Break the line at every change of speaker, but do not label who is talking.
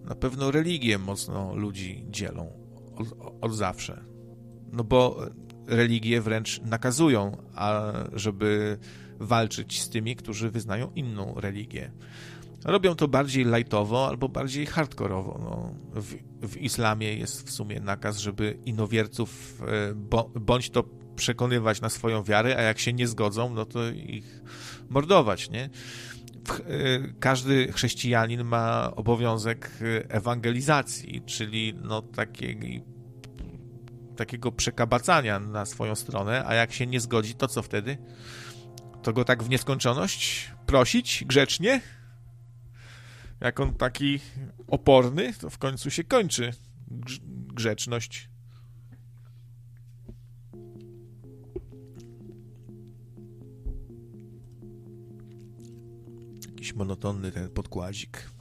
Na pewno religie mocno ludzi dzielą od zawsze. No bo religie wręcz nakazują, żeby walczyć z tymi, którzy wyznają inną religię. Robią to bardziej lightowo albo bardziej hardkorowo. No, w islamie jest w sumie nakaz, żeby inowierców bądź to przekonywać na swoją wiarę, a jak się nie zgodzą, no to ich mordować, nie? Każdy chrześcijanin ma obowiązek ewangelizacji, czyli no takiego przekabacania na swoją stronę, a jak się nie zgodzi, to co wtedy? To go tak w nieskończoność prosić grzecznie? Jak on taki oporny, to w końcu się kończy grzeczność. Jakiś monotonny ten podkładzik.